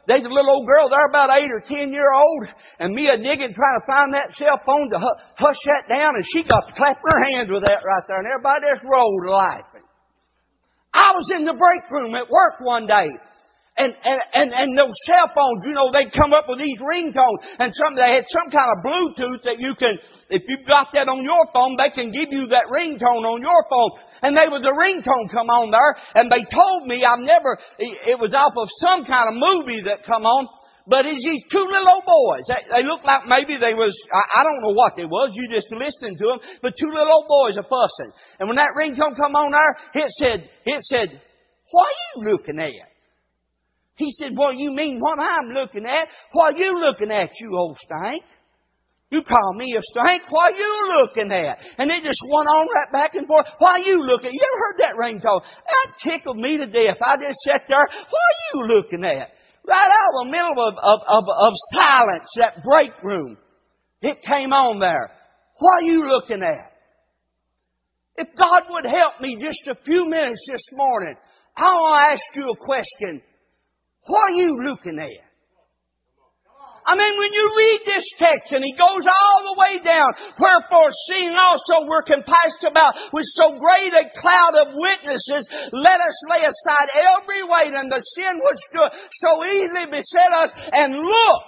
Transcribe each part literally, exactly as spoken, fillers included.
there's a little old girl there about eight or ten year old, and me a digging trying to find that cell phone to hush that down, and she got to clapping her hands with that right there, and everybody just rolled laughing. I was in the break room at work one day, and, and, and, and those cell phones, you know, they'd come up with these ringtones, and some, they had some kind of Bluetooth that you can, if you've got that on your phone, they can give you that ringtone on your phone. And they was a ringtone come on there, and they told me I've never, it was off of some kind of movie that come on, but it's these two little old boys. They, they looked like maybe they was, I, I don't know what they was, you just listened to them, but two little old boys are fussing. And when that ringtone come on there, it said, it said, what are you looking at? He said, well, you mean what I'm looking at? What are you looking at, you old stank? You call me a stank? What are you looking at? And it just went on right back and forth. Why are you looking? You ever heard that ringtone? That tickled me to death. I just sat there. What are you looking at? Right out of the middle of, of, of, of silence, that break room. It came on there. What are you looking at? If God would help me just a few minutes this morning, I want to ask you a question. What are you looking at? I mean, when you read this text, and he goes all the way down, wherefore seeing also we're compassed about with so great a cloud of witnesses, let us lay aside every weight and the sin which doeth so easily beset us, and look.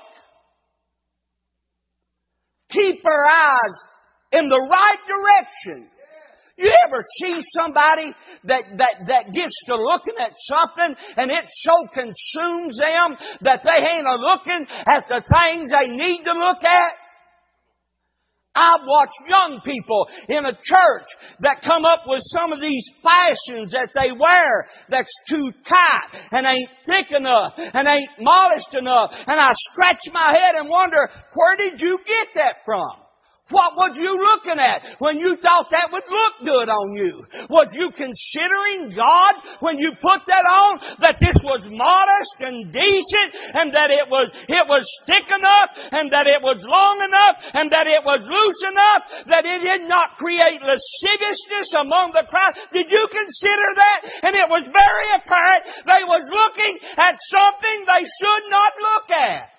Keep our eyes in the right direction. You ever see somebody that, that, that gets to looking at something and it so consumes them that they ain't a looking at the things they need to look at? I've watched young people in a church that come up with some of these fashions that they wear that's too tight and ain't thick enough and ain't modest enough. And I scratch my head and wonder, where did you get that from? What was you looking at when you thought that would look good on you? Was you considering God when you put that on, that this was modest and decent, and that it was, it was thick enough, and that it was long enough, and that it was loose enough, that it did not create lasciviousness among the crowd? Did you consider that? And it was very apparent they was looking at something they should not look at.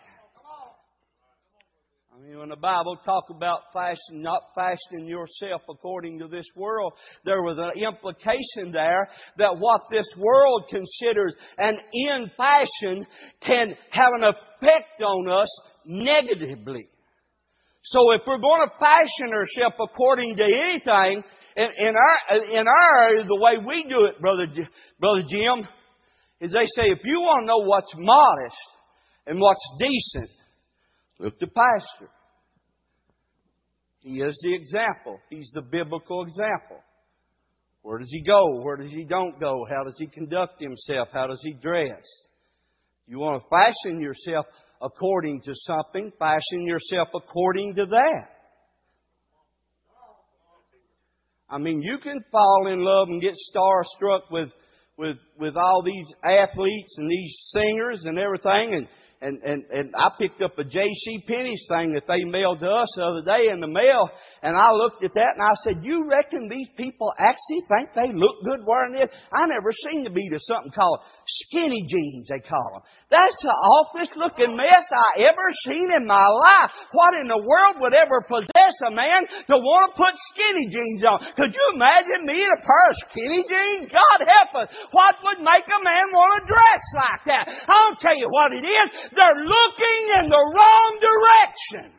When the Bible talk about fashion, not fashioning yourself according to this world, there was an implication there that what this world considers an in fashion can have an effect on us negatively. So if we're going to fashion ourselves according to anything, in, in our in our area, the way we do it, brother brother Jim, is they say if you want to know what's modest and what's decent, look to pastor. He is the example. He's the biblical example. Where does he go? Where does he don't go? How does he conduct himself? How does he dress? You want to fashion yourself according to something, fashion yourself according to that. I mean, you can fall in love and get starstruck with, with, with all these athletes and these singers and everything, and And, and, and I picked up a J C Penney's thing that they mailed to us the other day in the mail. And I looked at that and I said, you reckon these people actually think they look good wearing this? I never seen to be to something called skinny jeans, they call them. That's the awfulest looking mess I ever seen in my life. What in the world would ever possess a man to want to put skinny jeans on? Could you imagine me in a pair of skinny jeans? God help us. What would make a man want to dress like that? I'll tell you what it is. They're looking in the wrong direction.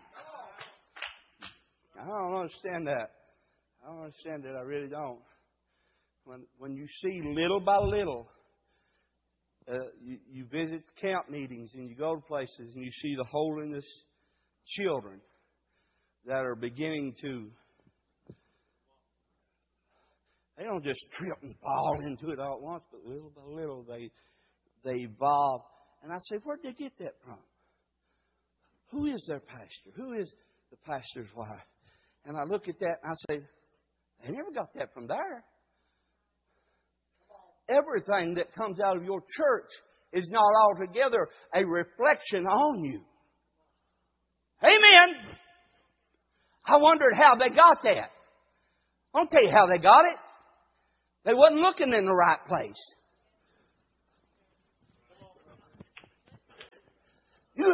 I don't understand that. I don't understand that. I really don't. When when you see little by little, uh, you, you visit camp meetings and you go to places and you see the holiness children that are beginning to, they don't just trip and fall into it all at once, but little by little they they evolve. And I say, where'd they get that from? Who is their pastor? Who is the pastor's wife? And I look at that and I say, they never got that from there. Everything that comes out of your church is not altogether a reflection on you. Amen. I wondered how they got that. I'll tell you how they got it. They wasn't looking in the right place.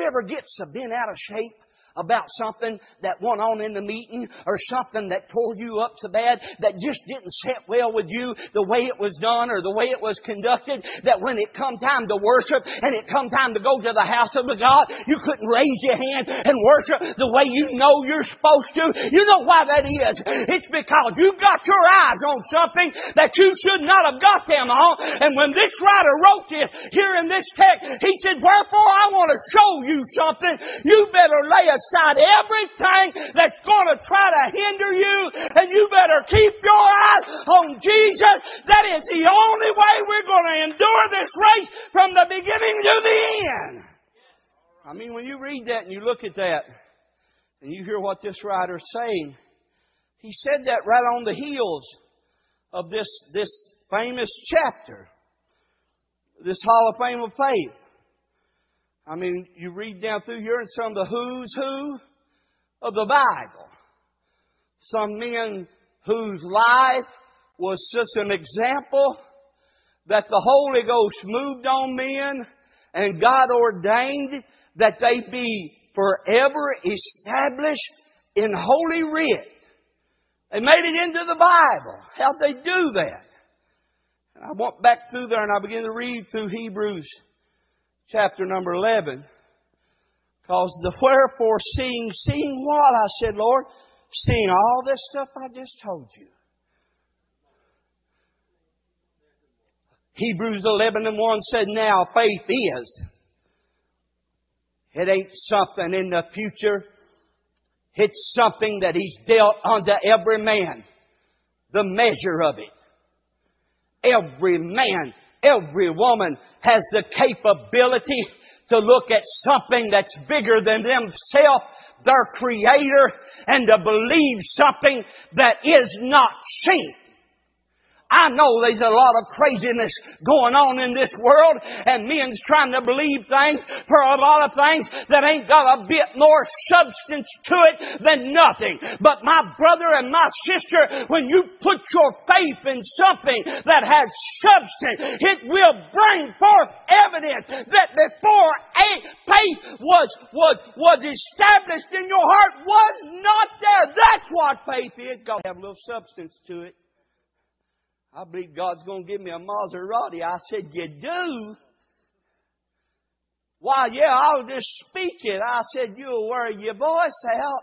ever get so bent out of shape about something that went on in the meeting, or something that tore you up so bad that just didn't sit well with you, the way it was done or the way it was conducted, that when it come time to worship and it come time to go to the house of the God, you couldn't raise your hand and worship the way you know you're supposed to? You know why that is? It's because you've got your eyes on something that you should not have got them on. And when this writer wrote this here in this text, he said, wherefore I want to show you something. You better lay aside Aside everything that's going to try to hinder you, and you better keep your eyes on Jesus. That is the only way we're going to endure this race from the beginning to the end. I mean, when you read that and you look at that and you hear what this writer's saying, he said that right on the heels of this, this famous chapter, this Hall of Fame of Faith. I mean, you read down through here and some of the who's who of the Bible. Some men whose life was just an example that the Holy Ghost moved on men, and God ordained that they be forever established in Holy Writ. They made it into the Bible. How'd they do that? And I went back through there and I began to read through Hebrews chapter number eleven. Because the wherefore seeing, seeing what? I said, Lord, seeing all this stuff I just told you. Hebrews eleven and one said, now faith is. It ain't something in the future. It's something that He's dealt unto every man. The measure of it. Every man, every woman has the capability to look at something that's bigger than themselves, their Creator, and to believe something that is not seen. I know there's a lot of craziness going on in this world, and men's trying to believe things for a lot of things that ain't got a bit more substance to it than nothing. But my brother and my sister, when you put your faith in something that has substance, it will bring forth evidence that before a faith was, was, was established in your heart was not there. That's what faith is. Got to have a little substance to it. I believe God's going to give me a Maserati. I said, you do? Why, yeah, I'll just speak it. I said, you'll wear your voice out.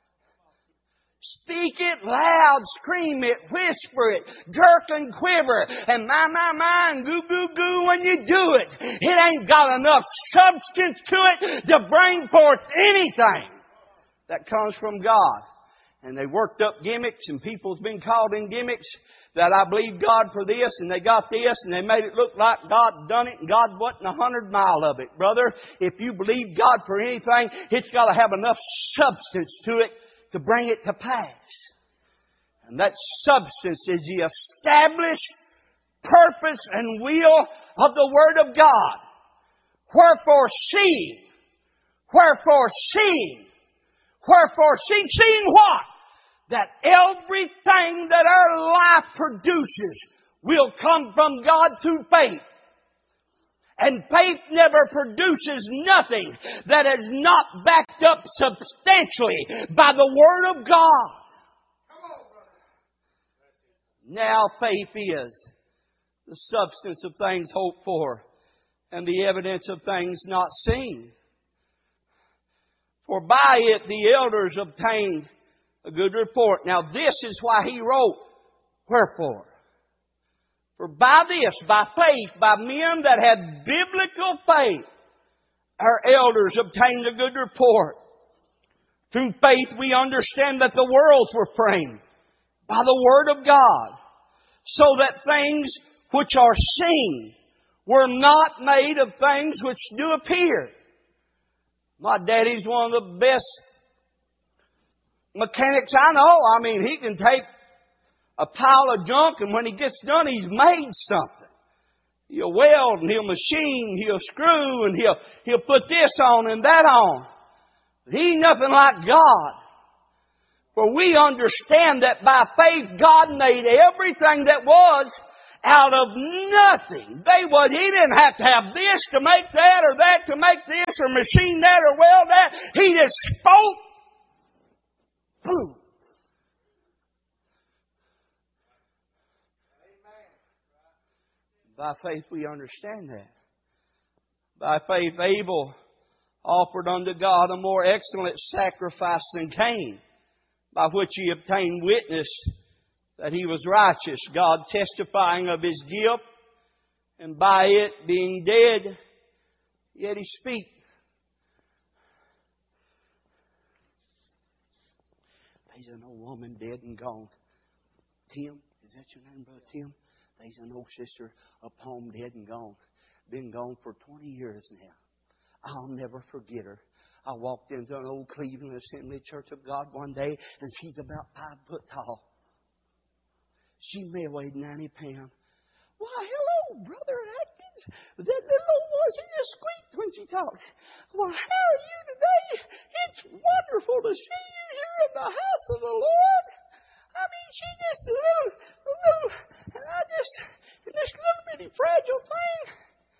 Speak it loud, scream it, whisper it, jerk and quiver, and my, my, my, and goo, goo, goo when you do it. It ain't got enough substance to it to bring forth anything that comes from God. And they worked up gimmicks, and people's been called in gimmicks that I believe God for this, and they got this, and they made it look like God done it, and God wasn't a hundred mile of it. Brother, if you believe God for anything, it's got to have enough substance to it to bring it to pass. And that substance is the established purpose and will of the Word of God. Wherefore seeing, wherefore seeing, wherefore seeing, seeing what? That everything that our life produces will come from God through faith. And faith never produces nothing that is not backed up substantially by the Word of God. Now faith is the substance of things hoped for and the evidence of things not seen. For by it the elders obtained a good report. Now this is why he wrote, wherefore. For by this, by faith, by men that had biblical faith, our elders obtained a good report. Through faith we understand that the worlds were framed by the Word of God, so that things which are seen were not made of things which do appear. My daddy's one of the best mechanics I know. I mean, he can take a pile of junk, and when he gets done, he's made something. He'll weld, and he'll machine, he'll screw, and he'll, he'll put this on and that on. But he ain't nothing like God. For we understand that by faith God made everything that was, out of nothing. They was, he didn't have to have this to make that or that to make this or machine that or weld that. He just spoke. Boom. By faith we understand that. By faith Abel offered unto God a more excellent sacrifice than Cain, by which he obtained witness that he was righteous, God testifying of his gift, and by it being dead, yet he speak. There's an old woman dead and gone. Tim, is that your name, Brother Tim? There's an old sister up home dead and gone. Been gone for twenty years now. I'll never forget her. I walked into an old Cleveland Assembly Church of God one day, and she's about five foot tall. She may have weighed ninety pounds. Why, hello, Brother Atkins. That little old one, she just squeaked when she talked. Well, how are you today? It's wonderful to see you here in the house of the Lord. I mean, she just a little, a little, and I just, this little bitty fragile thing.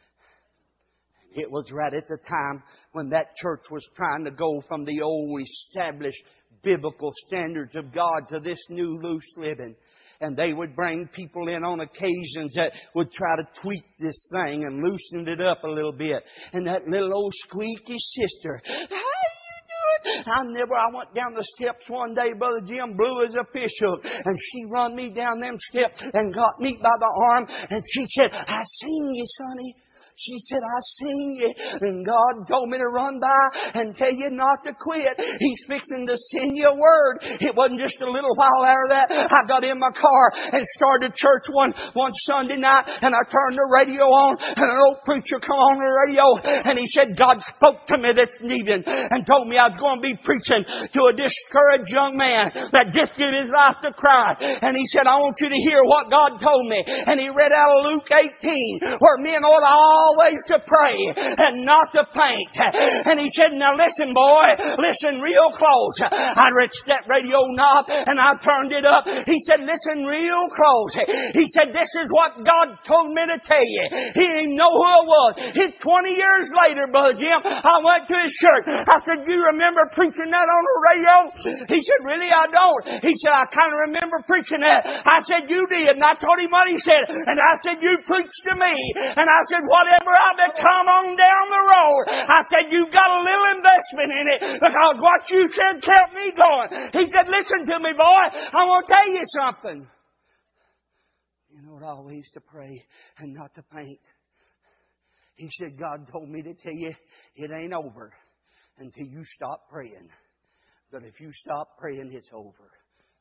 It was right at the time when that church was trying to go from the old established biblical standards of God to this new loose living. And they would bring people in on occasions that would try to tweak this thing and loosen it up a little bit. And that little old squeaky sister, how you doing? I never, I went down the steps one day, Brother Jim, blue as a fish hook. And she run me down them steps and got me by the arm. And she said, I seen you, sonny. She said, I seen you, and God told me to run by and tell you not to quit. He's fixing to send you a word. It wasn't just a little while after that. I got in my car and started church one, one Sunday night, and I turned the radio on, and an old preacher come on the radio, and he said, God spoke to me this evening and told me I was going to be preaching to a discouraged young man that just gave his life to Christ. And he said, I want you to hear what God told me. And he read out of Luke eighteen, where men ought to all always to pray and not to faint. And he said, now listen, boy, listen real close. I reached that radio knob and I turned it up. He said, listen real close. He said, this is what God told me to tell you. He didn't know who it was. It's twenty years later, Brother Jim, I went to his church. I said, do you remember preaching that on the radio? He said, really, I don't. He said, I kind of remember preaching that. I said, you did. And I told him what he said. And I said, you preached to me. And I said, whatever I've come on down the road, I said, you've got a little investment in it because what you said kept me going. He said, listen to me, boy. I want to tell you something. You know what? Always to pray and not to faint. He said, God told me to tell you it ain't over until you stop praying. But if you stop praying, it's over.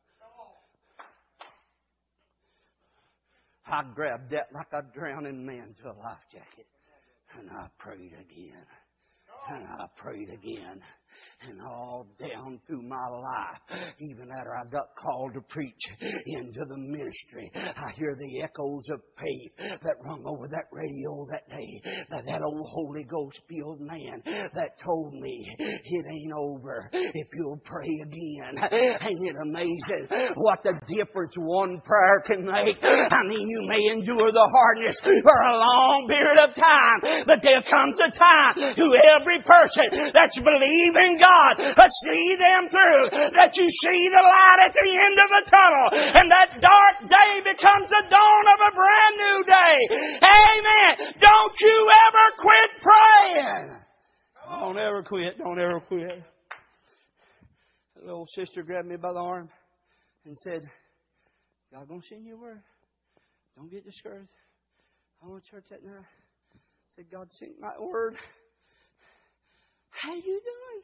I grabbed that like a drowning man to a life jacket. And I prayed again. And I prayed again. And all down through my life, even after I got called to preach into the ministry, I hear the echoes of faith that rung over that radio that day by that old Holy Ghost filled man that told me it ain't over if you'll pray again. Ain't it amazing what the difference one prayer can make? I mean, you may endure the hardness for a long period of time, but there comes a time to every person that's believing in God, but see them through, that you see the light at the end of the tunnel, and that dark day becomes the dawn of a brand new day. Amen. Don't you ever quit praying. Don't ever quit. Don't ever quit. The little sister grabbed me by the arm and said, God gonna send you a word. Don't get discouraged. I went to church that night. I said, God sent my word. How you doing?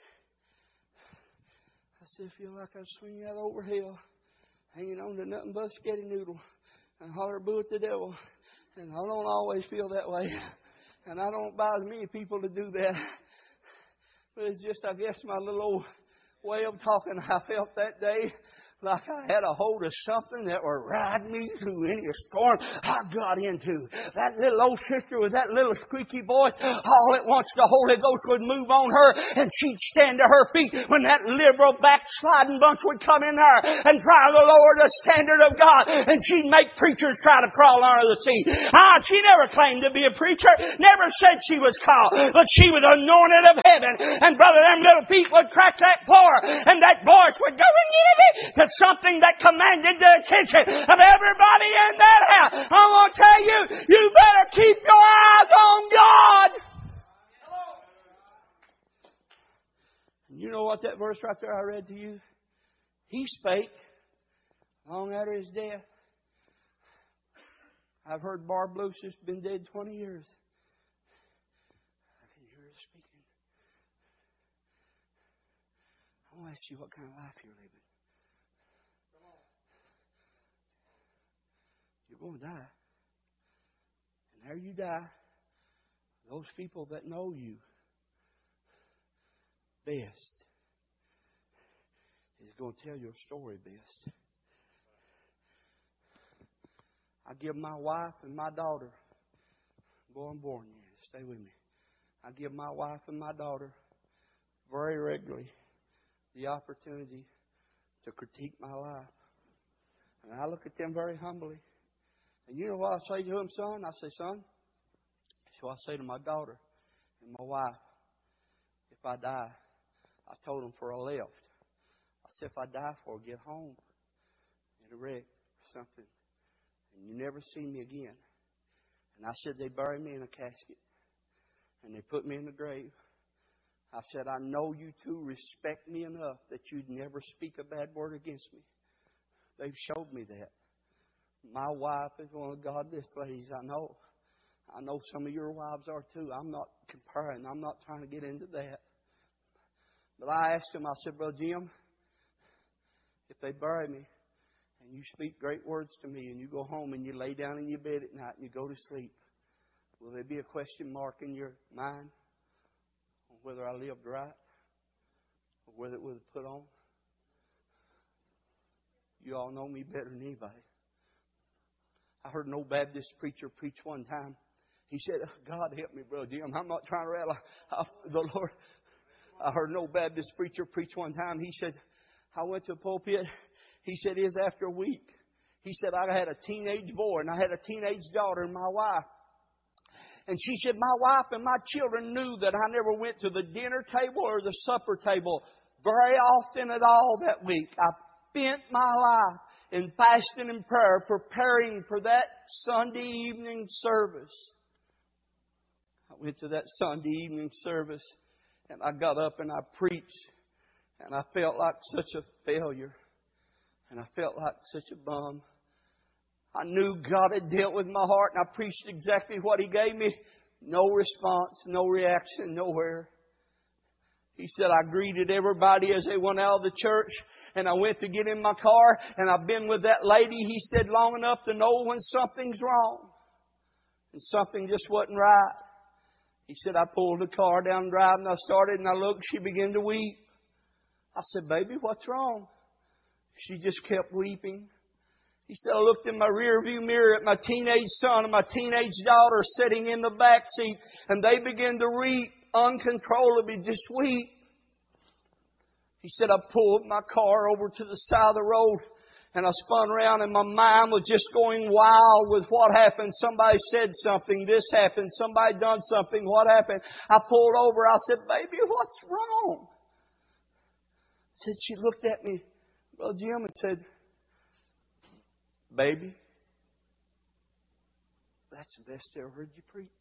I said, I feel like I'm swinging out over hill, hanging on to nothing but a sketty noodle, and holler boo at the devil. And I don't always feel that way. And I don't advise many people to do that. But it's just, I guess, my little old way of talking I felt that day like I had a hold of something that would ride me through any storm I got into. That little old sister with that little squeaky voice, all at once the Holy Ghost would move on her and she'd stand to her feet when that liberal backsliding bunch would come in there and try to lower the standard of God, and she'd make preachers try to crawl under the seat. Ah, she never claimed to be a preacher, never said she was called, but she was anointed of heaven. And brother, them little feet would crack that floor, and that voice would go and to something that commanded the attention of everybody in that house. I want to tell you, you better keep your eyes on God. And you know what that verse right there I read to you? He spake long after his death. I've heard Barb Lucy's been dead twenty years. I can hear her speaking. I want to ask you what kind of life you're living. You're going to die. And there you die. Those people that know you best is going to tell your story best. I give my wife and my daughter, boy, I'm born yet, stay with me. I give my wife and my daughter very regularly the opportunity to critique my life. And I look at them very humbly. And you know what I say to them, son? I say, son, so I say to my daughter and my wife, if I die, I told them before I left, I said, if I die before I get home in a wreck or something, and you never see me again, and I said, they bury me in a casket, and they put me in the grave, I said, I know you two respect me enough that you'd never speak a bad word against me. They've showed me that. My wife is one of the godliest ladies I know. I know some of your wives are too. I'm not comparing. I'm not trying to get into that. But I asked him, I said, Brother Jim, if they bury me and you speak great words to me and you go home and you lay down in your bed at night and you go to sleep, will there be a question mark in your mind on whether I lived right or whether it was put on? You all know me better than anybody. I heard an old Baptist preacher preach one time. He said, God help me, Brother Jim. I'm not trying to rattle off the Lord. I heard an old Baptist preacher preach one time. He said, I went to the pulpit. He said, it was after a week. He said, I had a teenage boy and I had a teenage daughter and my wife. And she said, my wife and my children knew that I never went to the dinner table or the supper table very often at all that week. I spent my life in fasting and prayer, preparing for that Sunday evening service. I went to that Sunday evening service and I got up and I preached and I felt like such a failure and I felt like such a bum. I knew God had dealt with my heart and I preached exactly what He gave me. No response, no reaction, nowhere. He said, I greeted everybody as they went out of the church and I went to get in my car and I've been with that lady, he said, long enough to know when something's wrong and something just wasn't right. He said, I pulled the car down the drive and I started and I looked, she began to weep. I said, baby, what's wrong? She just kept weeping. He said, I looked in my rear view mirror at my teenage son and my teenage daughter sitting in the back seat and they began to weep uncontrollably, just weep. He said, I pulled my car over to the side of the road and I spun around and my mind was just going wild with what happened. Somebody said something. This happened. Somebody done something. What happened? I pulled over. I said, baby, what's wrong? Said, she looked at me, Brother Jim, and said, baby, that's the best I ever heard you preach.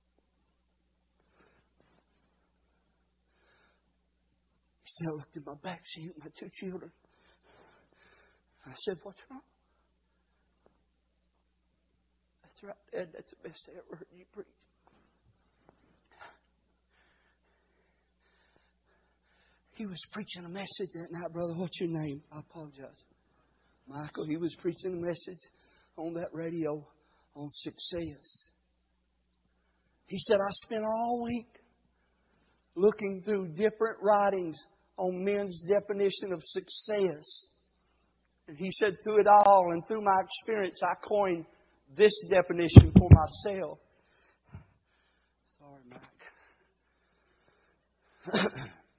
He said, I looked in my back seat with my two children. I said, what's wrong? That's right, Dad. That's the best I ever heard you preach. He was preaching a message that night, brother. What's your name? I apologize. Michael, he was preaching a message on that radio on success. He said, I spent all week looking through different writings on men's definition of success. And he said, through it all and through my experience, I coined this definition for myself. Sorry, Mike.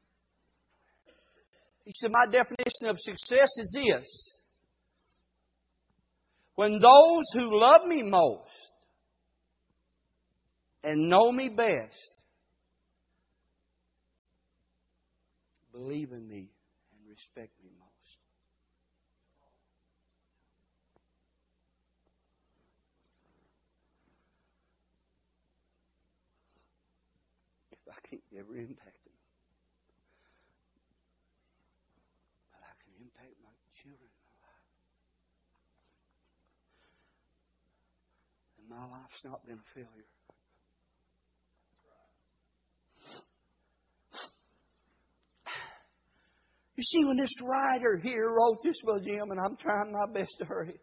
He said, my definition of success is this. When those who love me most and know me best believe in me and respect me most. If I can't ever impact them, but I can impact my children in my life, and my life's not been a failure. You see, when this writer here wrote this, Brother Jim, and I'm trying my best to hurry.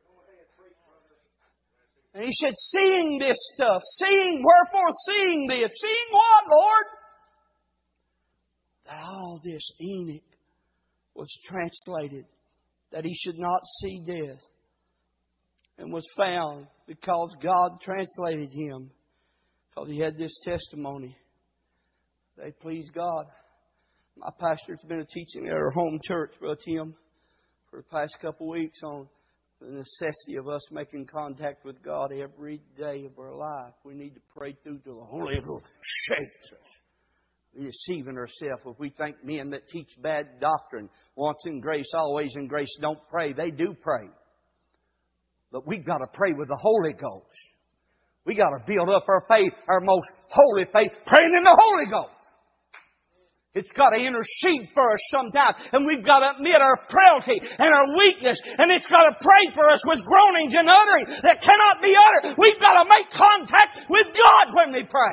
And he said, seeing this stuff, seeing, wherefore seeing this, seeing what, Lord? That all this Enoch was translated, that he should not see death, and was found because God translated him, because he had this testimony. They pleased God. My pastor's been teaching at our home church, Brother Tim, for the past couple of weeks on the necessity of us making contact with God every day of our life. We need to pray through till the Holy Ghost shakes us. We're deceiving ourselves if we think men that teach bad doctrine, once in grace, always in grace, don't pray. They do pray. But we've got to pray with the Holy Ghost. We've got to build up our faith, our most holy faith, praying in the Holy Ghost. It's got to intercede for us sometimes. And we've got to admit our frailty and our weakness. And it's got to pray for us with groanings and uttering that cannot be uttered. We've got to make contact with God when we pray.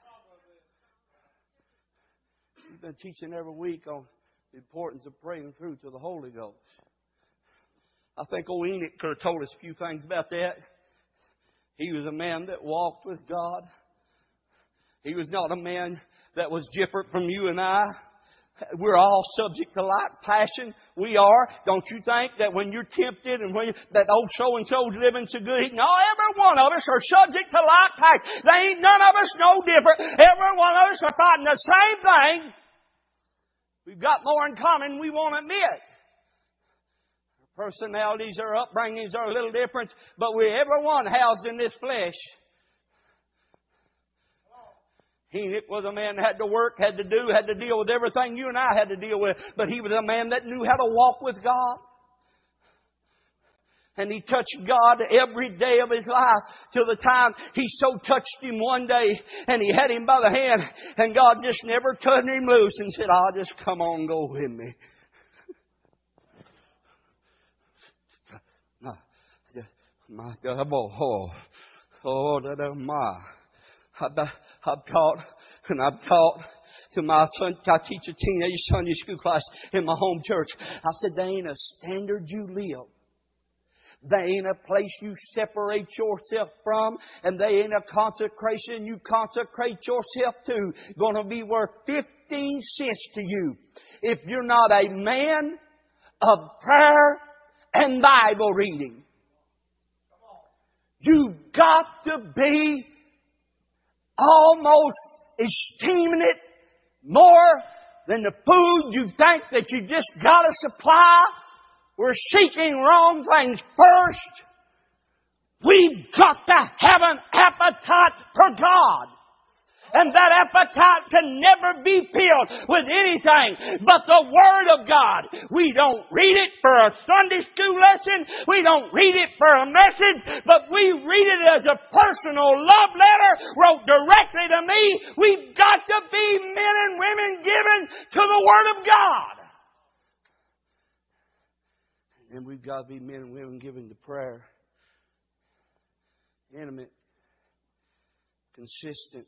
We've been teaching every week on the importance of praying through to the Holy Ghost. I think old Enoch could have told us a few things about that. He was a man that walked with God. He was not a man that was different from you and I. We're all subject to like passion. We are. Don't you think that when you're tempted and when you, that old so-and-so's living so good, no, every one of us are subject to like passion. There ain't none of us no different. Every one of us are fighting the same thing. We've got more in common than we won't admit. Our personalities, our upbringings are a little different, but we're every one housed in this flesh. Enoch was a man that had to work, had to do, had to deal with everything you and I had to deal with. But he was a man that knew how to walk with God. And he touched God every day of his life till the time he so touched him one day and he had him by the hand and God just never turned him loose and said, "I'll just come on, go with me." My double, oh, oh, that my. I've taught, and I've taught to my son, I teach a teenage Sunday school class in my home church. I said, there ain't a standard you live. There ain't a place you separate yourself from, and there ain't a consecration you consecrate yourself to going to be worth fifteen cents to you if you're not a man of prayer and Bible reading. You've got to be almost esteeming it more than the food you think that you just got to supply. We're seeking wrong things first. We've got to have an appetite for God. And that appetite can never be filled with anything but the Word of God. We don't read it for a Sunday school lesson. We don't read it for a message. But we read it as a personal love letter wrote directly to me. We've got to be men and women given to the Word of God. And then we've got to be men and women given to prayer. Intimate, consistent,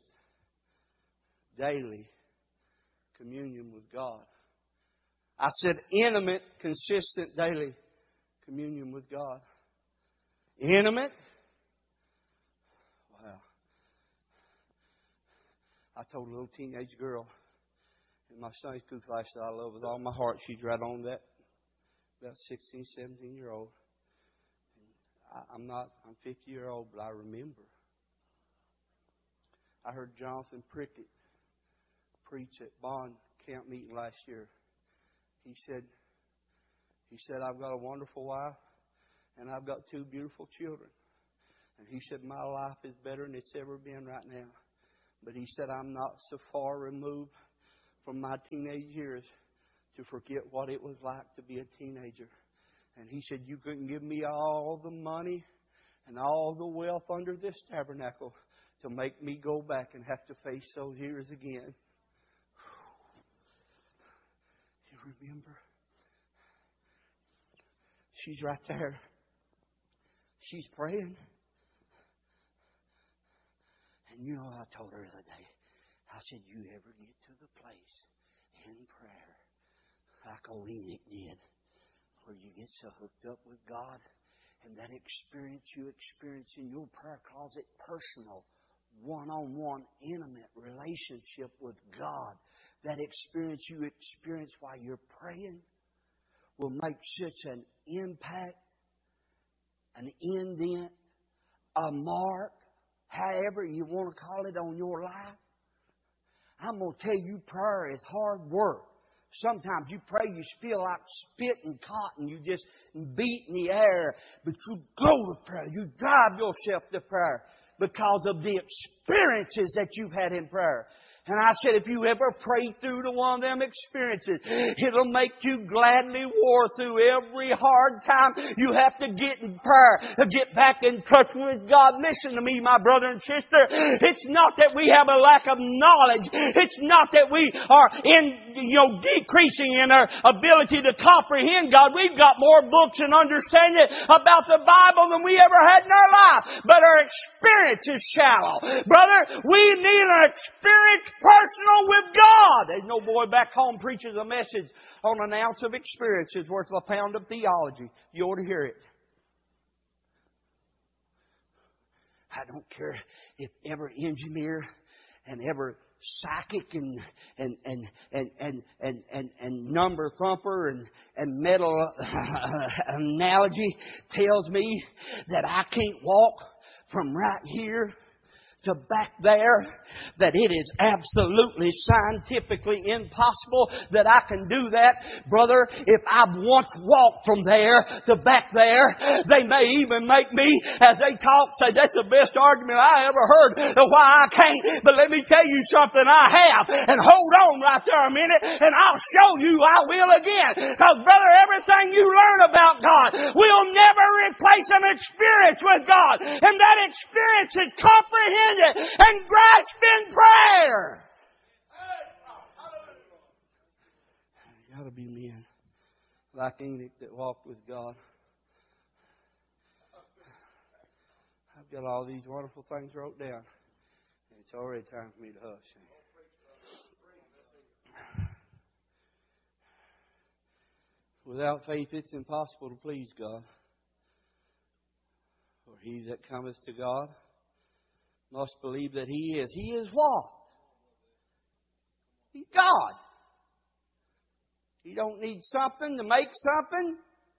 daily communion with God. I said intimate, consistent, daily communion with God. Intimate? Wow. I told a little teenage girl in my Sunday school class that I love with all my heart. She's right on that about sixteen, seventeen year old. I, I'm not, I'm fifty year old, but I remember. I heard Jonathan Prickett preach at Bond camp meeting last year. He said, he said, I've got a wonderful wife and I've got two beautiful children. And he said, my life is better than it's ever been right now. But he said, I'm not so far removed from my teenage years to forget what it was like to be a teenager. And he said, you couldn't give me all the money and all the wealth under this tabernacle to make me go back and have to face those years again. You remember? She's right there. She's praying. And you know, I told her the other day, I said, you ever get to the place in prayer like old Enoch did, where you get so hooked up with God, and that experience you experience in your prayer closet, personal, one-on-one, intimate relationship with God, that experience you experience while you're praying will make such an impact, an indent, a mark, however you want to call it, on your life. I'm going to tell you, prayer is hard work. Sometimes you pray, you feel like spitting cotton. You just beat in the air. But you go to prayer. You drive yourself to prayer because of the experiences that you've had in prayer. And I said, if you ever pray through to one of them experiences, it'll make you gladly war through every hard time you have to get in prayer, to get back in touch with God. Listen to me, my brother and sister. It's not that we have a lack of knowledge. It's not that we are in, you know, decreasing in our ability to comprehend God. We've got more books and understanding about the Bible than we ever had in our life. But our experience is shallow. Brother, we need an experience personal with God. There's no boy back home preaches a message on an ounce of experience is worth a pound of theology. You ought to hear it. I don't care if every engineer and every psychic and and and and and and, and, and number thumper and, and metal analogy tells me that I can't walk from right here to back there, that it is absolutely scientifically impossible that I can do that. Brother, if I once walked from there to back there, they may even make me, as they talk, say that's the best argument I ever heard of why I can't. But let me tell you something I have. And hold on right there a minute and I'll show you I will again. Because brother, everything you learn about God will never replace an experience with God. And that experience is comprehensive and grasp in prayer. You got to be men like Enoch that walked with God. I've got all these wonderful things wrote down. It's already time for me to hush. Without faith, it's impossible to please God. For he that cometh to God must believe that He is. He is what? He's God. He don't need something to make something.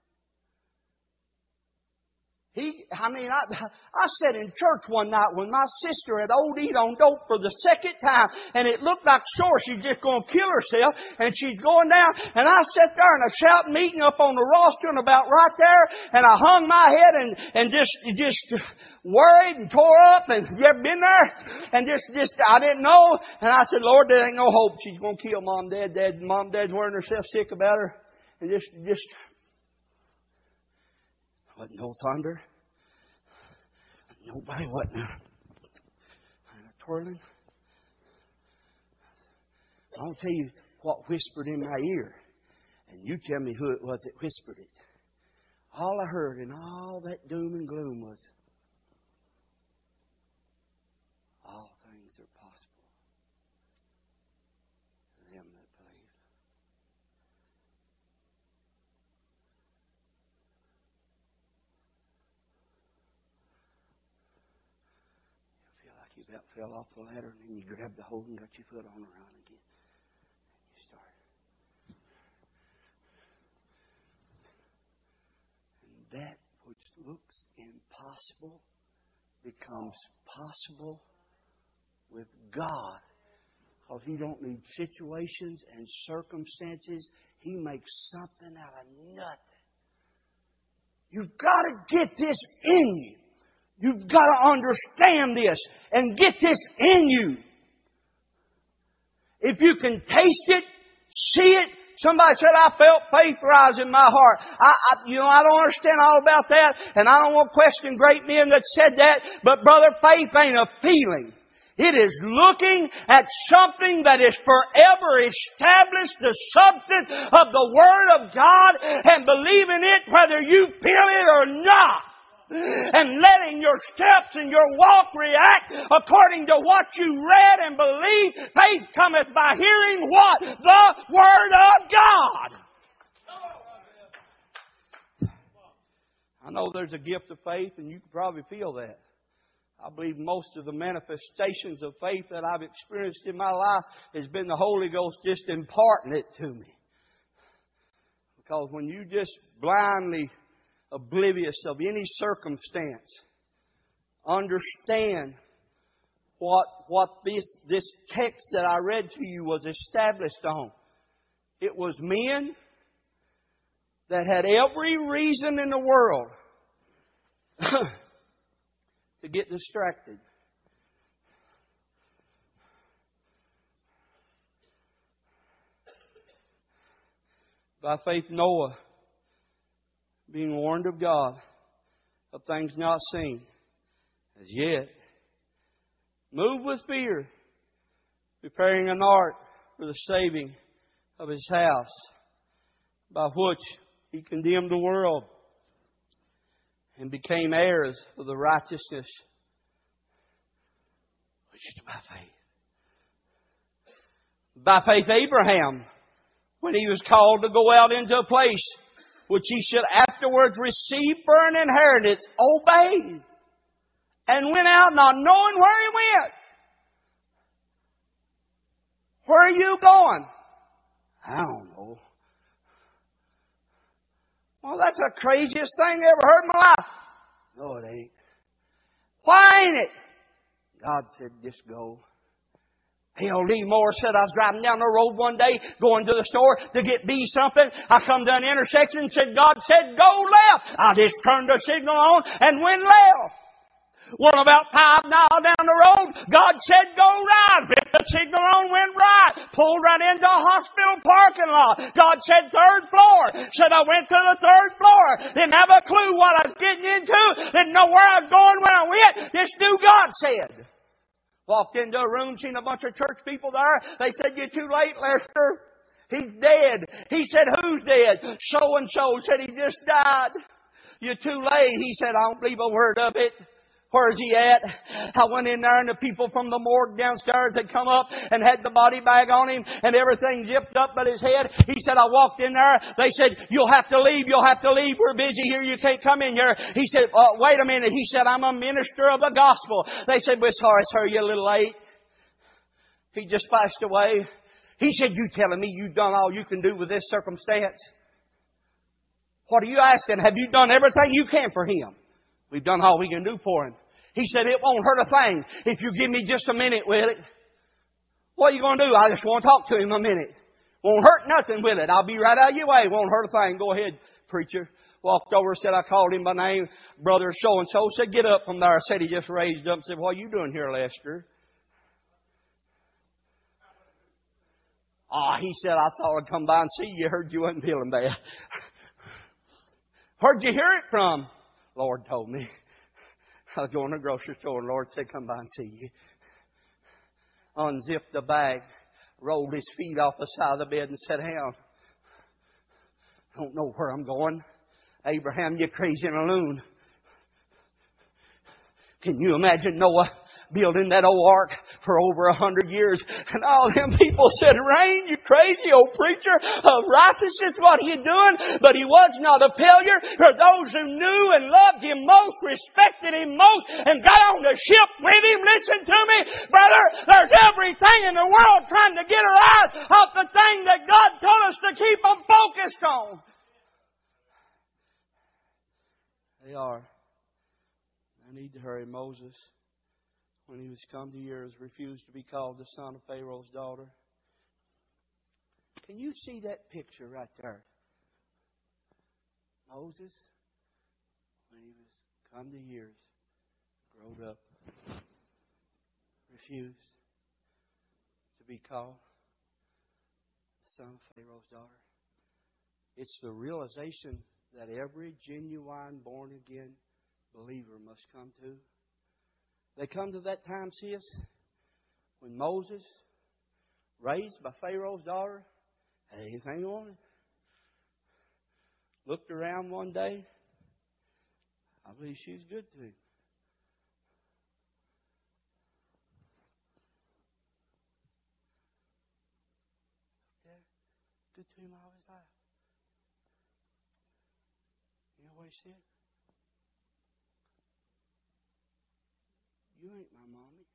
He, I mean, I, I sat in church one night when my sister had OD'd on dope for the second time, and it looked like sure she's just going to kill herself, and she's going down, and I sat there in a shout meeting up on the rostrum about right there, and I hung my head and, and just, just worried and tore up, and you ever been there? And just, just, I didn't know, and I said, Lord, there ain't no hope. She's going to kill Mom, Dad, Dad, Mom, Dad's worrying herself sick about her, and just, just, wasn't no thunder. Nobody wasn't uh, twirling. I'll tell you what whispered in my ear. And you tell me who it was that whispered it. All I heard in all that doom and gloom was, all things are possible to them that believe. You about fell off the ladder and then you grabbed the hold and got your foot on around again. And you started. impossible becomes possible with God. Because He don't need situations and circumstances. He makes something out of nothing. You've got to get this in you. You've got to understand this and get this in you. If you can taste it, see it. Somebody said, I felt faith rise in my heart. I, I, you know, I don't understand all about that, and I don't want to question great men that said that, but brother, faith ain't a feeling. It is looking at something that is forever established, the substance of the Word of God, and believing it whether you feel it or not. And letting your steps and your walk react according to what you read and believe. Faith cometh by hearing what? The Word of God. I know there's a gift of faith, and you can probably feel that. I believe most of the manifestations of faith that I've experienced in my life has been the Holy Ghost just imparting it to me. Because when you just blindly oblivious of any circumstance, understand what what this this text that I read to you was established on. It was men that had every reason in the world to get distracted. By faith, Noah, being warned of God of things not seen as yet, moved with fear, preparing an ark for the saving of his house, by which he condemned the world and became heirs of the righteousness which is by faith. By faith, Abraham, when he was called to go out into a place which he should afterwards receive for an inheritance, obeyed and went out not knowing where he went. Where are you going? I don't know. Well, that's the craziest thing I ever heard in my life. No, it ain't. Why ain't it? God said, just go. L D Moore said, I was driving down the road one day, going to the store to get me something. I come to an intersection and said, God said, go left. I just turned the signal on and went left. Well, about five miles down the road, God said, go right. Ripped the signal on, went right. Pulled right into a hospital parking lot. God said, third floor. Said, I went to the third floor. Didn't have a clue what I was getting into. Didn't know where I was going when I went. Just knew God said. Walked into a room, seen a bunch of church people there. They said, you're too late, Lester. He's dead. He said, who's dead? So-and-so said he just died. You're too late. He said, I don't believe a word of it. Where's he at? I went in there and the people from the morgue downstairs had come up and had the body bag on him and everything zipped up but his head. He said, I walked in there. They said, you'll have to leave. You'll have to leave. We're busy here. You can't come in here. He said, uh, wait a minute. He said, I'm a minister of the gospel. They said, we're sorry, sir. You're a little late. He just passed away. He said, you telling me you've done all you can do with this circumstance? What are you asking? Have you done everything you can for him? We've done all we can do for him. He said, it won't hurt a thing if you give me just a minute with it. What are you going to do? I just want to talk to him a minute. Won't hurt nothing with it. I'll be right out of your way. Won't hurt a thing. Go ahead, preacher. Walked over, said, I called him by name. Brother so-and-so said, get up from there. Said he just raised up and said, what are you doing here, Lester? Ah, oh, he said, I thought I'd come by and see you. Heard you wasn't feeling bad. Where'd you hear it from? Lord told me. I was going to the grocery store and the Lord said, come by and see you. Unzipped the bag, rolled his feet off the side of the bed and sat down. Don't know where I'm going. Abraham, you're crazy and a loon. Can you imagine Noah building that old ark for over a hundred years? And all them people said, Rain, you crazy old preacher of righteousness, what are you doing? But he was not a failure. For those who knew and loved him most, respected him most, and got on the ship with him. Listen to me, brother. There's everything in the world trying to get our eyes off the thing that God told us to keep them focused on. They are. I need to hurry. Moses, when he was come to years, refused to be called the son of Pharaoh's daughter. Can you see that picture right there? Moses, when he was come to years, growed up, refused to be called the son of Pharaoh's daughter. It's the realization that every genuine born-again believer must come to. They come to that time, sis, when Moses, raised by Pharaoh's daughter, had anything he wanted. Looked around one day. I believe she was good to him. Good to him all his life. You know what he said? You ain't my mommy.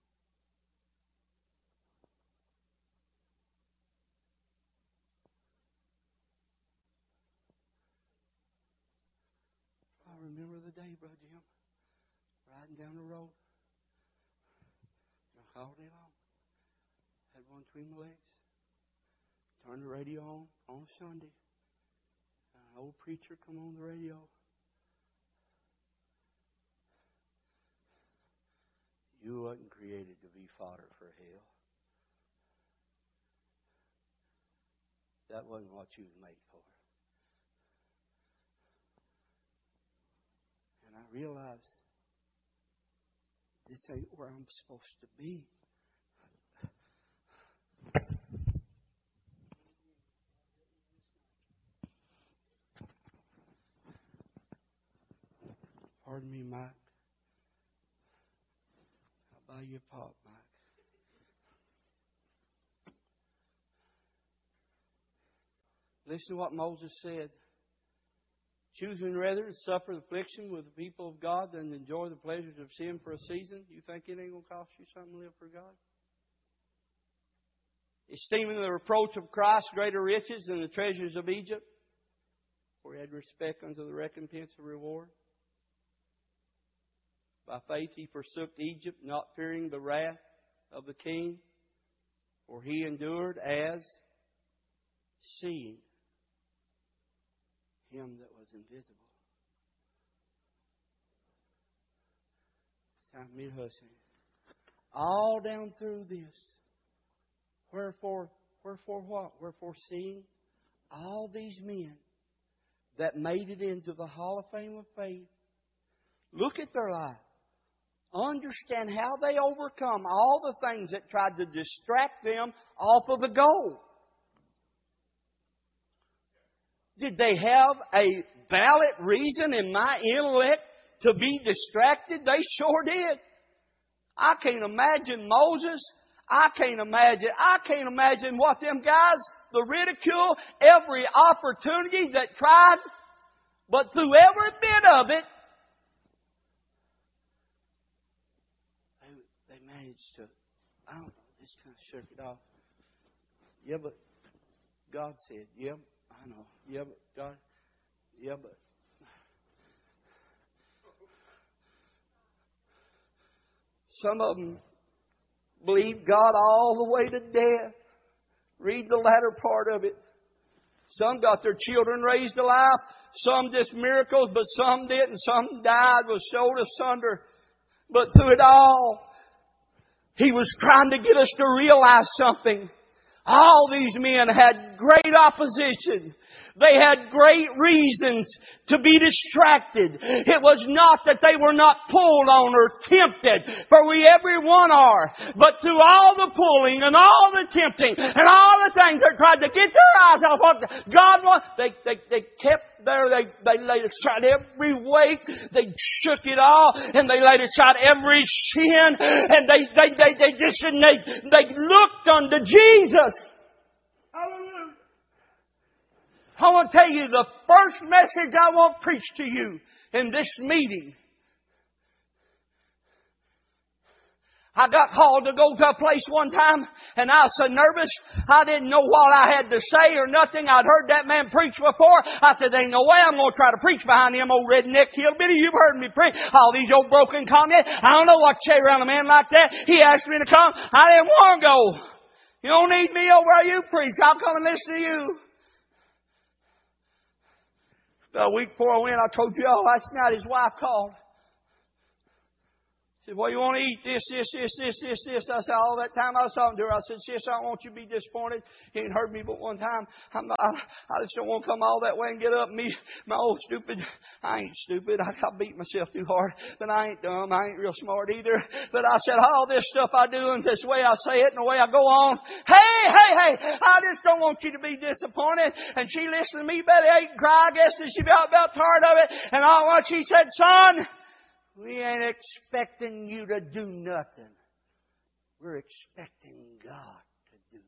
I remember the day, Brother Jim, riding down the road. All day long. Had one between my legs. Turned the radio on on Sunday. An old preacher come on the radio. You wasn't created to be fodder for hell. That wasn't what you was made for. And I realized this ain't where I'm supposed to be. Pardon me, Mike. I'll buy you a pop, Mike. Listen to what Moses said. Choosing rather to suffer affliction with the people of God than to enjoy the pleasures of sin for a season. You think it ain't going to cost you something to live for God? Esteeming the reproach of Christ greater riches than the treasures of Egypt, for he had respect unto the recompense of reward. By faith he forsook Egypt, not fearing the wrath of the king, for he endured as seeing him that was invisible. It's time for me to hush. All down through this. Wherefore, wherefore what? Wherefore seeing all these men that made it into the Hall of Fame of faith. Look at their life. Understand how they overcome all the things that tried to distract them off of the goal. Did they have a valid reason in my intellect to be distracted? They sure did. I can't imagine Moses. I can't imagine. I can't imagine what them guys, the ridicule, every opportunity that tried. But through every bit of it, they, they managed to, I don't know, just kind of shook it off. Yeah, but God said, yeah, I know. Yeah, but God, yeah, but. Some of them believed God all the way to death. Read the latter part of it. Some got their children raised alive. Some just miracles, but some didn't. Some died, was sold asunder. But through it all, He was trying to get us to realize something. All these men had great opposition. They had great reasons to be distracted. It was not that they were not pulled on or tempted, for we every one are. But through all the pulling and all the tempting and all the things that tried to get their eyes off what God wanted, they, they, they kept there. They, they laid aside every weight. They shook it all and they laid aside every sin. And they, they, they, they just, and they, they looked unto Jesus. Hallelujah. I want to tell you the first message I want to preach to you in this meeting. I got called to go to a place one time and I was so nervous. I didn't know what I had to say or nothing. I'd heard that man preach before. I said, there ain't no way I'm going to try to preach behind them old redneck hillbilly. You've heard me preach. All these old broken comments. I don't know what to say around a man like that. He asked me to come. I didn't want to go. You don't need me over where you preach. I'll come and listen to you. A week before I went, I told you all last night his wife called. Said, well, you want to eat this, this, this, this, this, this. I said, all that time I was talking to her, I said, sis, I don't want you to be disappointed. You ain't heard me but one time. I'm not, I, I just don't want to come all that way and get up and me, my old stupid. I ain't stupid. I, I beat myself too hard. But I ain't dumb. I ain't real smart either. But I said, all this stuff I do and this way I say it and the way I go on. Hey, hey, hey, I just don't want you to be disappointed. And she listened to me, belly ache and cry. I guess that she felt about tired of it. And all once she said, son, we ain't expecting you to do nothing. We're expecting God to do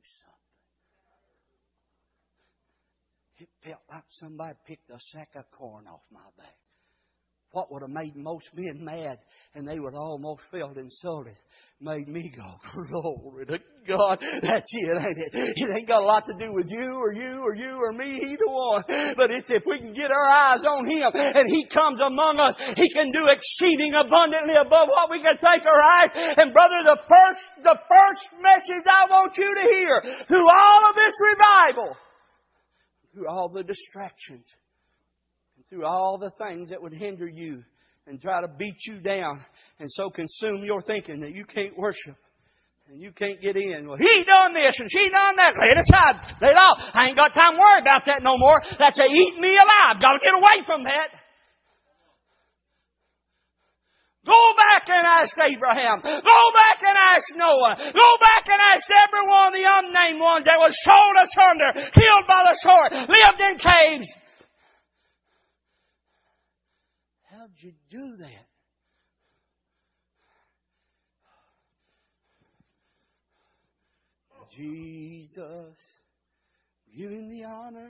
something. It felt like somebody picked a sack of corn off my back. What would have made most men mad, and they would almost felt insulted, made me go, glory to God. That's it, ain't it? It ain't got a lot to do with you or you or you or me, either one. But it's if we can get our eyes on Him and He comes among us, He can do exceeding abundantly above what we can think or ask. And brother, the first, the first message I want you to hear through all of this revival, through all the distractions, through all the things that would hinder you and try to beat you down and so consume your thinking that you can't worship and you can't get in. Well, he done this and she done that. Lay it aside. Lay it off. I ain't got time to worry about that no more. That's a eat me alive. Got to get away from that. Go back and ask Abraham. Go back and ask Noah. Go back and ask every one of the unnamed ones that was sold asunder, killed by the sword, lived in caves. How'd you do that? Jesus, give Him the honor.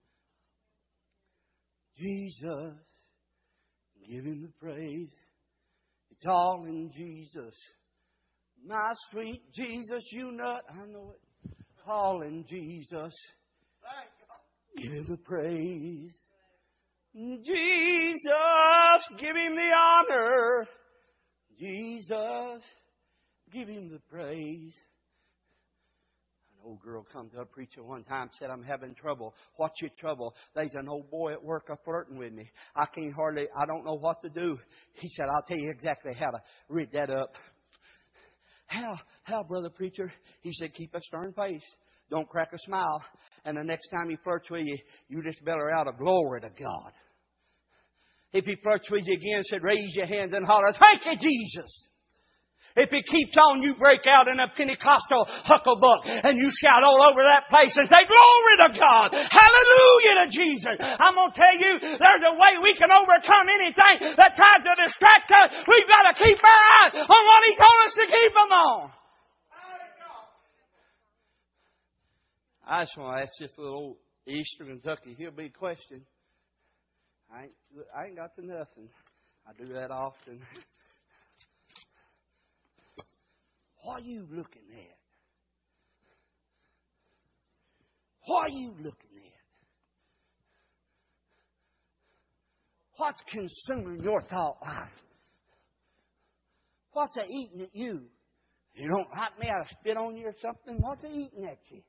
Jesus, give Him the praise. It's all in Jesus. My sweet Jesus, you nut. I know it. All in Jesus. Give Him the praise. Jesus, give Him the honor. Jesus, give Him the praise. An old girl come to a preacher one time, said, I'm having trouble. What's your trouble? There's an old boy at work a flirting with me. I can't hardly, I don't know what to do. He said, I'll tell you exactly how to rid that up. How, how, brother preacher? He said, keep a stern face. Don't crack a smile. And the next time he flirts with you, you just bellow out a glory to God. If he flirts with you again, said, raise your hands and holler, thank you, Jesus. If he keeps on, you break out in a Pentecostal hucklebuck and you shout all over that place and say, glory to God. Hallelujah to Jesus. I'm going to tell you, there's a way we can overcome anything that tries to distract us. We've got to keep our eyes on what He told us to keep them on. I just want to ask this little Eastern Kentucky hillbilly question. I ain't, I ain't got to nothing. I do that often. What are you looking at? What are you looking at? What's consuming your thought life? What's a eating at you? You don't like me, I spit on you or something? What's a eating at you?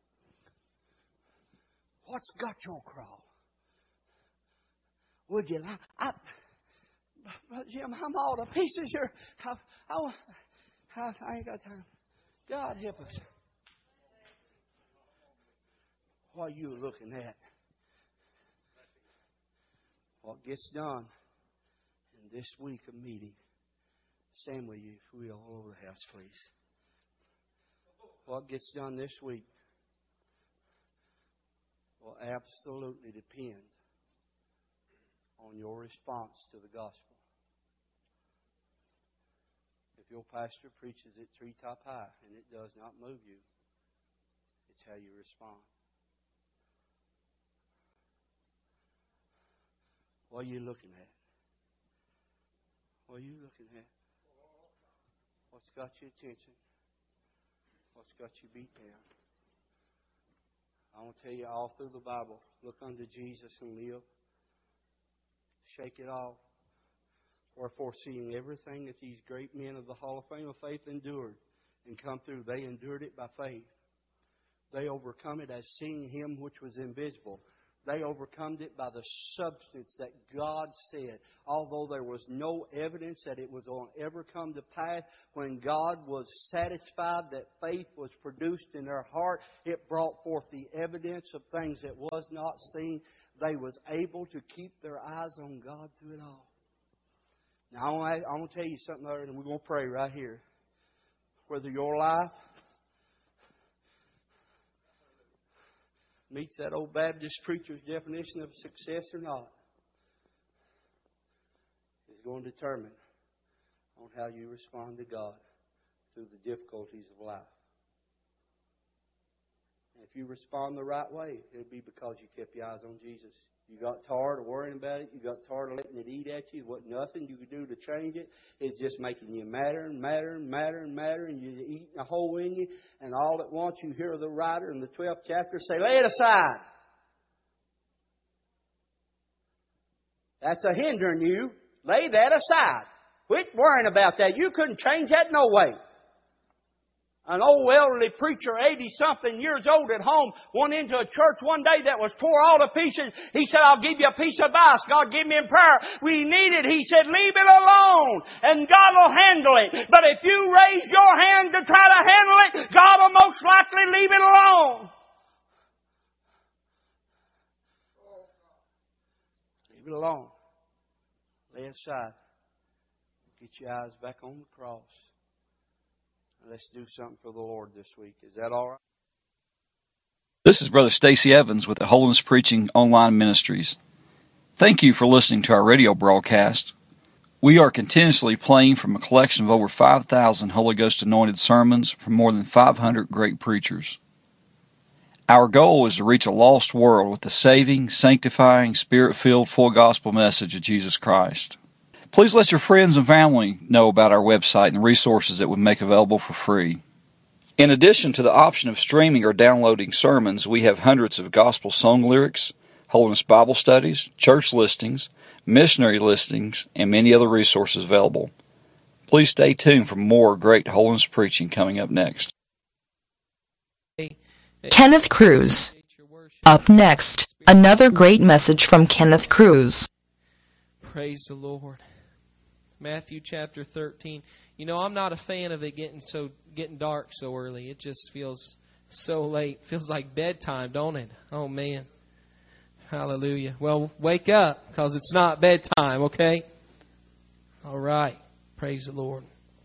What's got your crawl? Would you like? I, Brother Jim, I'm all to pieces here. I, I, I, I ain't got time. God help us. What are you looking at? What gets done in this week of meeting? Stand with you, if we all over the house, please. What gets done this week will absolutely depend on your response to the gospel. If your pastor preaches it treetop high and it does not move you, it's how you respond. What are you looking at? What are you looking at? What's got your attention? What's got you beat down? I want to tell you all through the Bible, look unto Jesus and live. Shake it off. Wherefore, seeing everything that these great men of the Hall of Fame of Faith endured and come through, they endured it by faith. They overcome it as seeing Him which was invisible. They overcome it by the substance that God said. Although there was no evidence that it was going to ever come to pass, when God was satisfied that faith was produced in their heart, it brought forth the evidence of things that was not seen. They was able to keep their eyes on God through it all. Now, I want to, I want to tell you something other, and we're going to pray right here. Whether your life meets that old Baptist preacher's definition of success or not is going to determine on how you respond to God through the difficulties of life. And if you respond the right way, it'll be because you kept your eyes on Jesus. You got tired of worrying about it. You got tired of letting it eat at you. There wasn't nothing you could do to change it. It's just making you madder and madder and madder and madder, and you're eating a hole in you. And all at once you hear the writer in the twelfth chapter say, lay it aside. That's a hindering you. Lay that aside. Quit worrying about that. You couldn't change that no way. An old elderly preacher, eighty-something years old at home, went into a church one day that was tore all to pieces. He said, I'll give you a piece of advice. God gave me in prayer. We need it. He said, leave it alone and God will handle it. But if you raise your hand to try to handle it, God will most likely leave it alone. Leave it alone. Lay it aside. Get your eyes back on the cross. Let's do something for the Lord this week. Is that all right? This is Brother Stacy Evans with the Holiness Preaching Online Ministries. Thank you for listening to our radio broadcast. We are continuously playing from a collection of over five thousand Holy Ghost anointed sermons from more than five hundred great preachers. Our goal is to reach a lost world with the saving, sanctifying, Spirit-filled, full gospel message of Jesus Christ. Please let your friends and family know about our website and the resources that we make available for free. In addition to the option of streaming or downloading sermons, we have hundreds of gospel song lyrics, Holiness Bible studies, church listings, missionary listings, and many other resources available. Please stay tuned for more great holiness preaching coming up next. Kenneth Cruz. Up next, another great message from Kenneth Cruz. Praise the Lord. Matthew chapter thirteen. You know, I'm not a fan of it getting so getting dark so early. It just feels so late. Feels like bedtime, don't it? Oh, man. Hallelujah. Well, wake up, because it's not bedtime, okay? All right. Praise the Lord.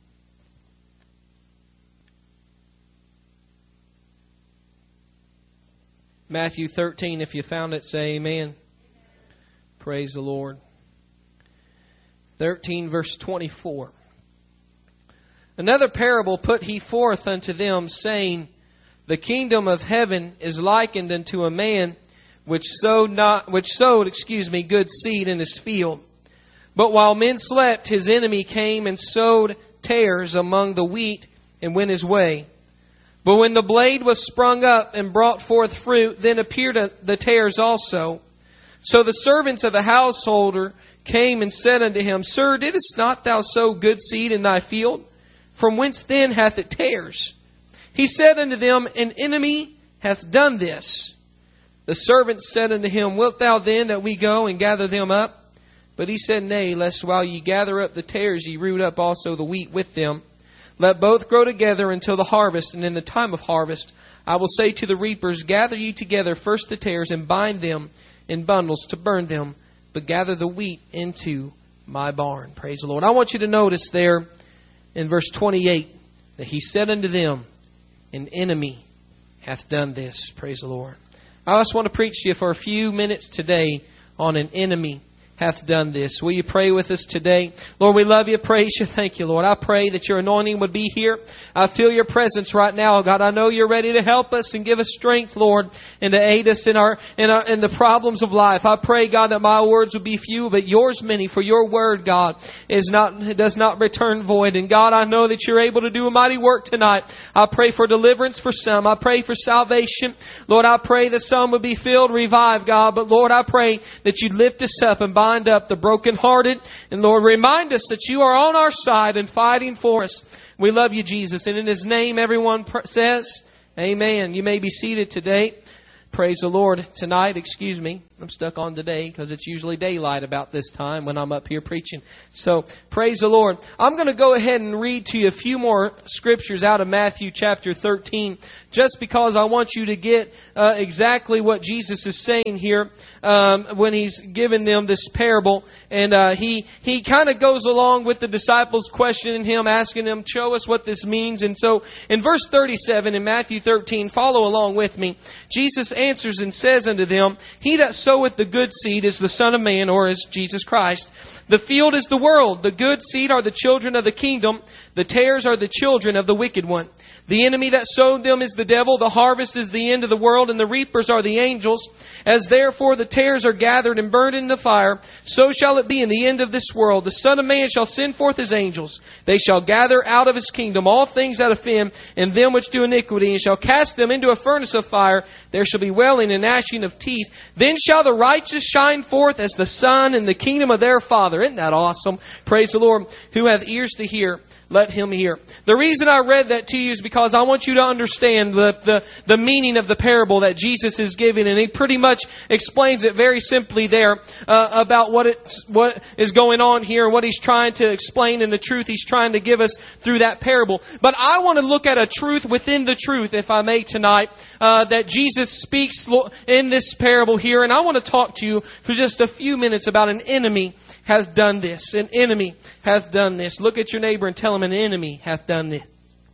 Matthew thirteen, if you found it, say amen. Praise the Lord. thirteen, verse twenty-four. Another parable put he forth unto them, saying, the kingdom of heaven is likened unto a man which sowed not, which sowed, excuse me, good seed in his field. But while men slept, his enemy came and sowed tares among the wheat and went his way. But when the blade was sprung up and brought forth fruit, then appeared the tares also. So the servants of the householder came and said unto him, Sir, didst not thou sow good seed in thy field? From whence then hath it tares? He said unto them, An enemy hath done this. The servants said unto him, Wilt thou then that we go and gather them up? But he said, Nay, lest while ye gather up the tares, ye root up also the wheat with them. Let both grow together until the harvest, and in the time of harvest I will say to the reapers, Gather ye together first the tares, and bind them in bundles to burn them, but gather the wheat into my barn. Praise the Lord. I want you to notice there in verse twenty-eight that he said unto them, An enemy hath done this. Praise the Lord. I just want to preach to you for a few minutes today on an enemy. hath done this. Will you pray with us today? Lord, we love you, praise you, thank you, Lord. I pray that your anointing would be here. I feel your presence right now, God. I know you're ready to help us and give us strength, Lord, and to aid us in our in our in the problems of life. I pray, God, that my words would be few, but yours many. For your word, God, is not does not return void. And God, I know that you're able to do a mighty work tonight. I pray for deliverance for some. I pray for salvation. Lord, I pray that some would be filled, revived, God. But Lord, I pray that you'd lift us up and bind up the brokenhearted. And Lord, remind us that you are on our side and fighting for us. We love you, Jesus. And in His name, everyone says, amen. You may be seated today. Praise the Lord. Tonight, excuse me, I'm stuck on today because it's usually daylight about this time when I'm up here preaching. So, praise the Lord. I'm going to go ahead and read to you a few more scriptures out of Matthew chapter thirteen, just because I want you to get uh, exactly what Jesus is saying here um, when He's giving them this parable. And uh, He he kind of goes along with the disciples questioning Him, asking them, show us what this means. And so, in verse thirty-seven in Matthew thirteen, follow along with me. Jesus answers and says unto them, He that soweth the good seed is the Son of Man, or is Jesus Christ. The field is the world. The good seed are the children of the kingdom. The tares are the children of the wicked one. The enemy that sowed them is the devil. The harvest is the end of the world, and the reapers are the angels. As therefore the tares are gathered and burned in the fire, so shall it be in the end of this world. The Son of Man shall send forth His angels. They shall gather out of His kingdom all things that offend, and them which do iniquity, and shall cast them into a furnace of fire. There shall be wailing and gnashing of teeth. Then shall the righteous shine forth as the sun in the kingdom of their Father. Isn't that awesome? Praise the Lord. Who hath ears to hear, let him hear. The reason I read that to you is because I want you to understand the, the, the meaning of the parable that Jesus is giving. And He pretty much explains it very simply there uh, about what it's, what is going on here and what He's trying to explain and the truth He's trying to give us through that parable. But I want to look at a truth within the truth, if I may, tonight, uh, that Jesus speaks in this parable here. And I want to talk to you for just a few minutes about an enemy hath done this. An enemy hath done this. Look at your neighbor and tell him an enemy hath done this.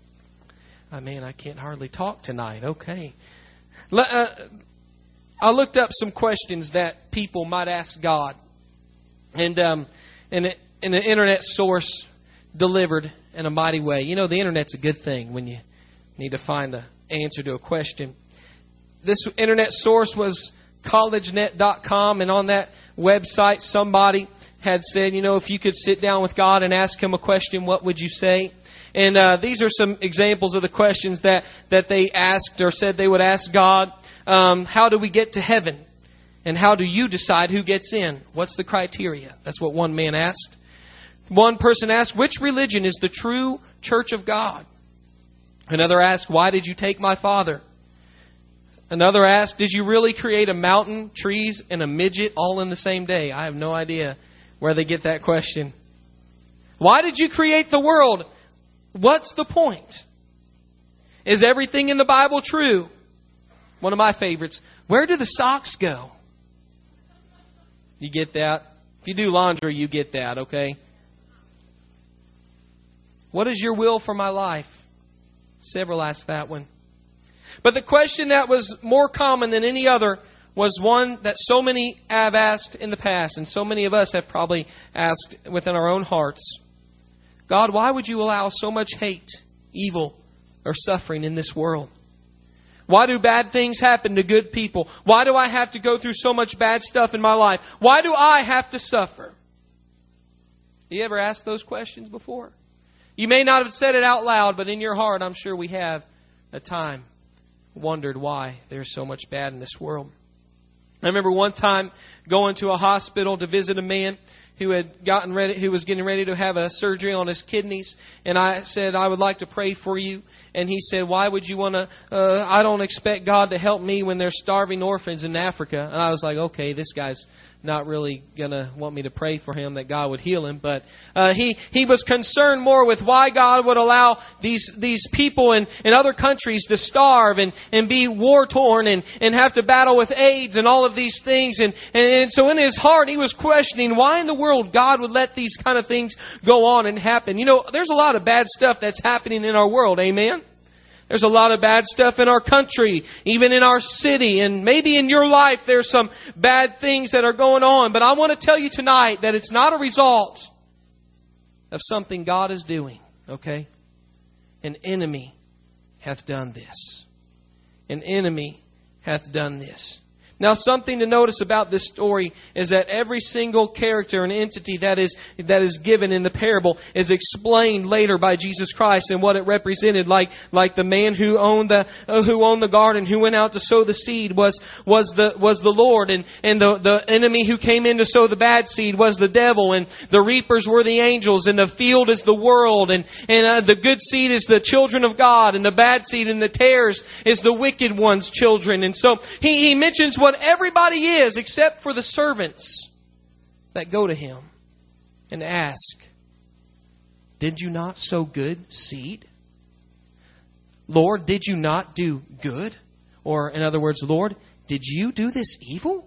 Oh, man, I can't hardly talk tonight. Okay. Uh, I looked up some questions that people might ask God. And um, and, it, and an internet source delivered in a mighty way. You know, the internet's a good thing when you need to find an answer to a question. This internet source was college net dot com, and on that website somebody had said, you know, if you could sit down with God and ask Him a question, what would you say? And uh, these are some examples of the questions that, that they asked or said they would ask God. Um, how do we get to heaven? And how do you decide who gets in? What's the criteria? That's what one man asked. One person asked, which religion is the true church of God? Another asked, why did you take my father? Another asked, did you really create a mountain, trees, and a midget all in the same day? I have no idea where they get that question. Why did you create the world? What's the point? Is everything in the Bible true? One of my favorites. Where do the socks go? You get that? If you do laundry, you get that, okay? What is your will for my life? Several asked that one. But the question that was more common than any other was one that so many have asked in the past, and so many of us have probably asked within our own hearts. God, why would you allow so much hate, evil, or suffering in this world? Why do bad things happen to good people? Why do I have to go through so much bad stuff in my life? Why do I have to suffer? You ever asked those questions before? You may not have said it out loud, but in your heart, I'm sure we have at time wondered why there's so much bad in this world. I remember one time going to a hospital to visit a man who had gotten ready, who was getting ready to have a surgery on his kidneys. And I said, I would like to pray for you. And he said, why would you want to, uh, I don't expect God to help me when there's starving orphans in Africa. And I was like, okay, this guy's not really going to want me to pray for him that God would heal him. But uh, he, he was concerned more with why God would allow these these people in, in other countries to starve and, and be war-torn and, and have to battle with AIDS and all of these things. And, and, and so in his heart, he was questioning why in the world God would let these kind of things go on and happen. You know, there's a lot of bad stuff that's happening in our world. Amen? There's a lot of bad stuff in our country, even in our city, and maybe in your life there's some bad things that are going on. But I want to tell you tonight that it's not a result of something God is doing, okay? An enemy hath done this. An enemy hath done this. Now, something to notice about this story is that every single character and entity that is that is given in the parable is explained later by Jesus Christ and what it represented. Like like the man who owned the uh, who owned the garden, who went out to sow the seed, was was the was the Lord, and and the the enemy who came in to sow the bad seed was the devil, and the reapers were the angels, and the field is the world, and and uh, the good seed is the children of God, and the bad seed and the tares is the wicked one's children. And so he he mentions what everybody is except for the servants that go to him and ask, did you not sow good seed? Lord, did you not do good? Or in other words, Lord, did you do this evil?